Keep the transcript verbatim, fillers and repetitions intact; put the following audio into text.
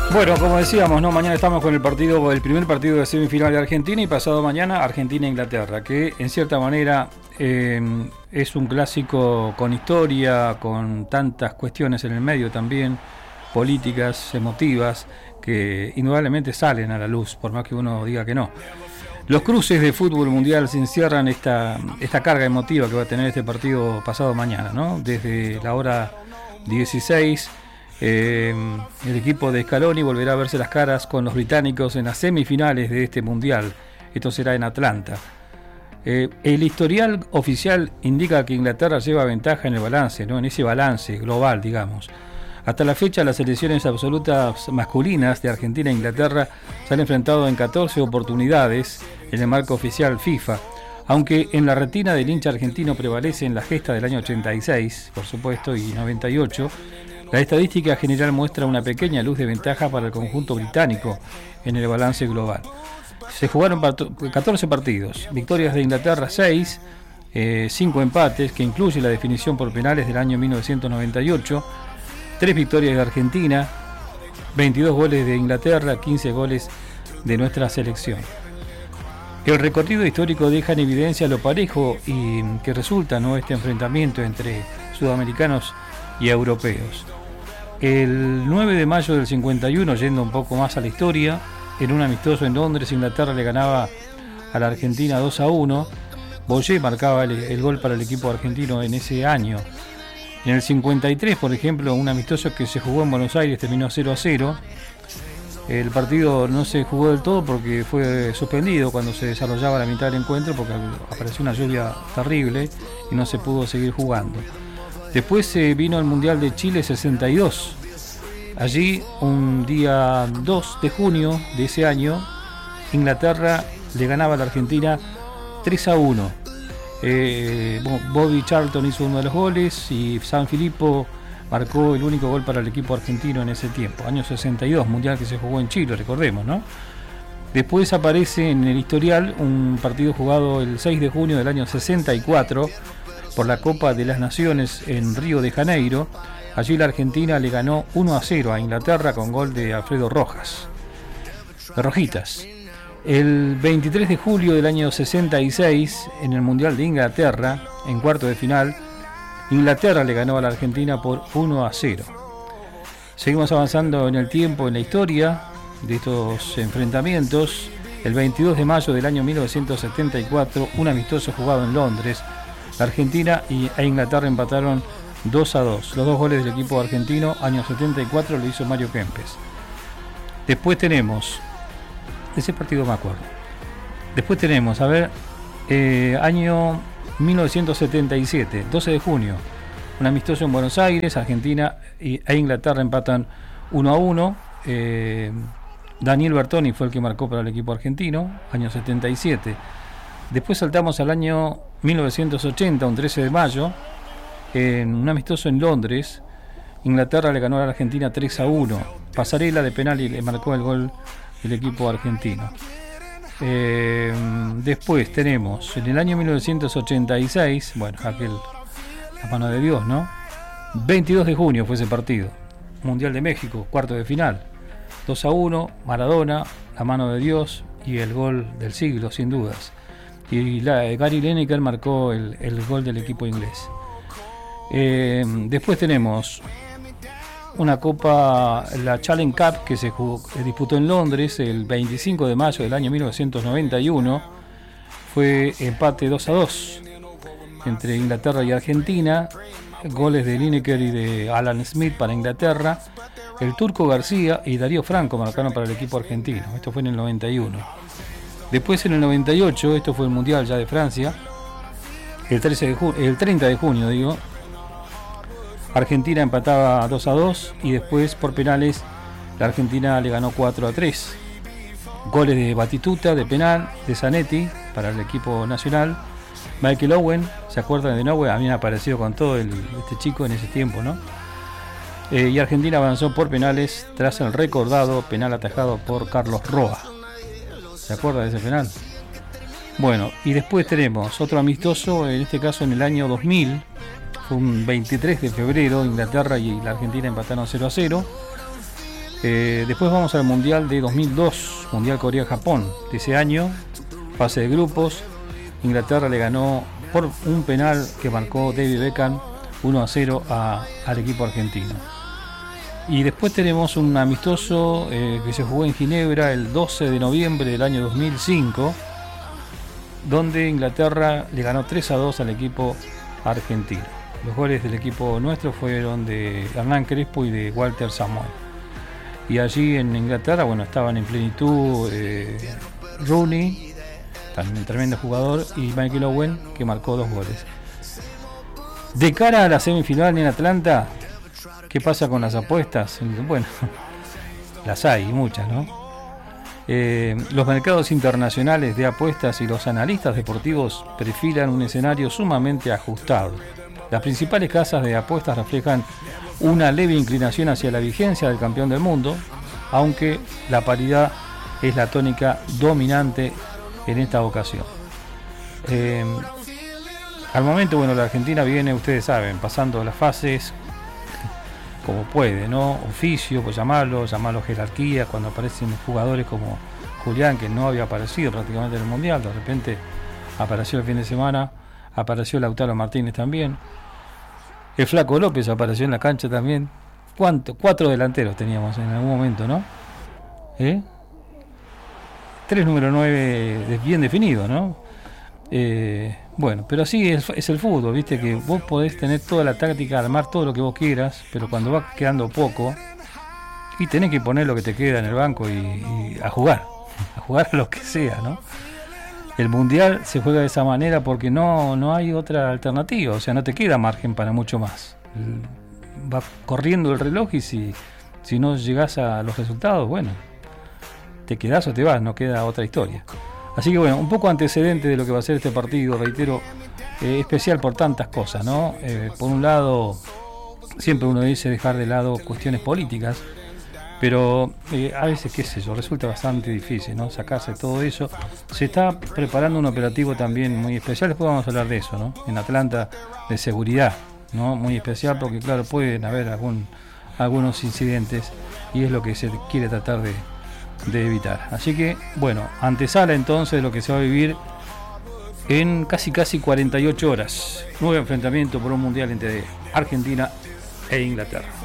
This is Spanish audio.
Bueno, como decíamos, no, mañana estamos con el partido, el primer partido de semifinal de Argentina y pasado mañana Argentina-Inglaterra, que en cierta manera eh, es un clásico con historia, con tantas cuestiones en el medio también, políticas, emotivas, que indudablemente salen a la luz, por más que uno diga que no. Los cruces de fútbol mundial se encierran esta, esta carga emotiva que va a tener este partido pasado mañana, ¿no? Desde la hora dieciséis. Eh, el equipo de Scaloni volverá a verse las caras con los británicos en las semifinales de este mundial. Esto será en Atlanta. Eh, el historial oficial indica que Inglaterra lleva ventaja en el balance, ¿no? En ese balance global, digamos. Hasta la fecha, las selecciones absolutas masculinas de Argentina e Inglaterra se han enfrentado en catorce oportunidades en el marco oficial FIFA, aunque en la retina del hincha argentino prevalecen la gesta del año ochenta y seis, por supuesto, y noventa y ocho. La estadística general muestra una pequeña luz de ventaja para el conjunto británico en el balance global. Se jugaron catorce partidos, victorias de Inglaterra seis, eh, cinco empates, que incluye la definición por penales del año mil novecientos noventa y ocho, tres victorias de Argentina, veintidós goles de Inglaterra, quince goles de nuestra selección. El recorrido histórico deja en evidencia lo parejo y que resulta, ¿no?, este enfrentamiento entre sudamericanos y europeos. El nueve de mayo del cincuenta y uno, yendo un poco más a la historia, en un amistoso en Londres, Inglaterra le ganaba a la Argentina dos a uno. Boyé marcaba el, el gol para el equipo argentino en ese año. En el cincuenta y tres, por ejemplo, un amistoso que se jugó en Buenos Aires terminó cero a cero. El partido no se jugó del todo porque fue suspendido cuando se desarrollaba la mitad del encuentro, porque apareció una lluvia terrible y no se pudo seguir jugando. Después eh, vino el Mundial de Chile sesenta y dos. Allí, un día dos de junio de ese año, Inglaterra le ganaba a la Argentina tres a uno. Eh, Bobby Charlton hizo uno de los goles y San Filippo marcó el único gol para el equipo argentino en ese tiempo. Año sesenta y dos, Mundial que se jugó en Chile, recordemos, ¿no? Después aparece en el historial un partido jugado el seis de junio del año sesenta y cuatro, por la Copa de las Naciones en Río de Janeiro. Allí la Argentina le ganó uno a cero a Inglaterra con gol de Alfredo Rojas, de Rojitas. El veintitrés de julio del año sesenta y seis, en el Mundial de Inglaterra, en cuarto de final, Inglaterra le ganó a la Argentina por uno a cero. Seguimos avanzando en el tiempo, en la historia de estos enfrentamientos. El veintidós de mayo del año mil novecientos setenta y cuatro, un amistoso jugado en Londres. La Argentina e Inglaterra empataron dos a dos. Los dos goles del equipo argentino, año setenta y cuatro, lo hizo Mario Kempes. Después tenemos, ese partido me acuerdo. Después tenemos, a ver, eh, año mil novecientos setenta y siete, doce de junio, un amistoso en Buenos Aires. Argentina e Inglaterra empatan uno a uno. Eh, Daniel Bertoni fue el que marcó para el equipo argentino, año setenta y siete. Después saltamos al año mil novecientos ochenta, un trece de mayo, en un amistoso en Londres. Inglaterra le ganó a la Argentina tres a uno. Pasarela de penal y le marcó el gol del equipo argentino. Eh, después tenemos en el año mil novecientos ochenta y seis, bueno, aquel, la mano de Dios, ¿no? veintidós de junio fue ese partido, Mundial de México, cuarto de final, dos a uno, Maradona, la mano de Dios y el gol del siglo, sin dudas. Y la, Gary Lineker marcó el, el gol del equipo inglés. Eh, después tenemos una copa, la Challenge Cup, que se jugó, se disputó en Londres el veinticinco de mayo del año mil novecientos noventa y uno. Fue empate dos a dos entre Inglaterra y Argentina. Goles de Lineker y de Alan Smith para Inglaterra. El Turco García y Darío Franco marcaron para el equipo argentino. Esto fue en el noventa y uno. Después, en el noventa y ocho, esto fue el Mundial ya de Francia, el, trece de junio, el treinta de junio, digo, Argentina empataba dos a dos y después por penales la Argentina le ganó cuatro a tres. Goles de Batistuta de penal, de Zanetti para el equipo nacional. Michael Owen, ¿se acuerdan de Owen? A mí me ha aparecido con todo el, este chico en ese tiempo, ¿no? Eh, y Argentina avanzó por penales tras el recordado penal atajado por Carlos Roa. ¿Se acuerda de ese penal? Bueno, y después tenemos otro amistoso, en este caso en el año dos mil, fue un veintitrés de febrero, Inglaterra y la Argentina empataron cero a cero. Eh, después vamos al Mundial de dos mil dos, Mundial Corea-Japón. De ese año, fase de grupos, Inglaterra le ganó por un penal que marcó David Beckham uno a cero a, al equipo argentino. Y después tenemos un amistoso eh, que se jugó en Ginebra el doce de noviembre del año dos mil cinco, donde Inglaterra le ganó tres a dos al equipo argentino. Los goles del equipo nuestro fueron de Hernán Crespo y de Walter Samuel. Y allí en Inglaterra, bueno, estaban en plenitud eh, Rooney, también tremendo jugador, y Michael Owen, que marcó dos goles. De cara a la semifinal en Atlanta, ¿qué pasa con las apuestas? Bueno, las hay, muchas, ¿no? Eh, los mercados internacionales de apuestas y los analistas deportivos perfilan un escenario sumamente ajustado. Las principales casas de apuestas reflejan una leve inclinación hacia la vigencia del campeón del mundo, aunque la paridad es la tónica dominante en esta ocasión. Eh, al momento, bueno, la Argentina viene, ustedes saben, pasando las fases como puede, ¿no? Oficio, pues llamarlo, llamarlo jerarquía, cuando aparecen jugadores como Julián, que no había aparecido prácticamente en el Mundial, de repente apareció el fin de semana, apareció Lautaro Martínez también. El Flaco López apareció en la cancha también. ¿Cuánto? Cuatro delanteros teníamos en algún momento, ¿no? ¿Eh? Tres número nueve bien definidos, ¿no? Eh, bueno, pero así es, es el fútbol, viste, que vos podés tener toda la táctica, armar todo lo que vos quieras, pero cuando va quedando poco, y tenés que poner lo que te queda en el banco y, y a jugar, a jugar a lo que sea, ¿no? El Mundial se juega de esa manera porque no, no hay otra alternativa, o sea, no te queda margen para mucho más. Va corriendo el reloj y si, si no llegás a los resultados, bueno, te quedás o te vas, no queda otra historia. Así que bueno, un poco antecedente de lo que va a ser este partido, reitero, eh, especial por tantas cosas, ¿no? Eh, por un lado, siempre uno dice dejar de lado cuestiones políticas, pero eh, a veces, qué sé yo, resulta bastante difícil, ¿no? Sacarse todo eso. Se está preparando un operativo también muy especial, después vamos a hablar de eso, ¿no? En Atlanta, de seguridad, ¿no? Muy especial porque, claro, pueden haber algún, algunos incidentes y es lo que se quiere tratar de, de evitar. Así que, bueno, antesala entonces de lo que se va a vivir en casi casi cuarenta y ocho horas. Nuevo enfrentamiento por un mundial entre Argentina e Inglaterra.